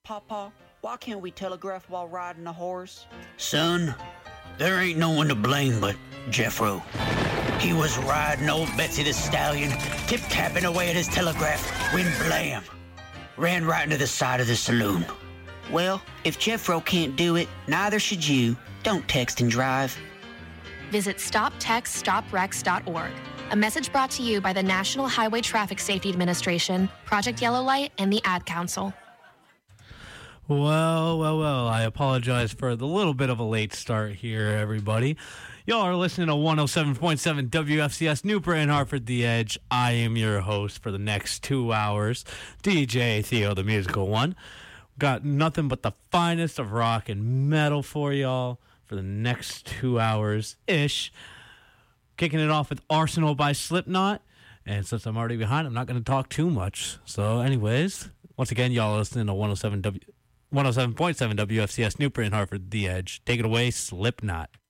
Papa, why can't we telegraph while riding a horse? Son, there ain't no one to blame but Jeffro. He was riding old Betsy the Stallion, tip-tapping away at his telegraph, when blam! Ran right into the side of the saloon. Well, if Jeffro can't do it, neither should you. Don't text and drive. Visit StopTextStopWrecks.org. A message brought to you by the National Highway Traffic Safety Administration, Project Yellow Light, and the Ad Council. Well, I apologize for the little bit of a late start here, everybody. Y'all are listening to 107.7 WFCS Newport and Hartford The Edge. I am your host for the next 2 hours, DJ Theo, the musical one. Got nothing but the finest of rock and metal for y'all for the next 2 hours-ish. Kicking it off with Arsenal by Slipknot. And since I'm already behind, I'm not going to talk too much. So anyways, once again, y'all are listening to 107.7 WFCS Newport and Hartford The Edge. Take it away, Slipknot.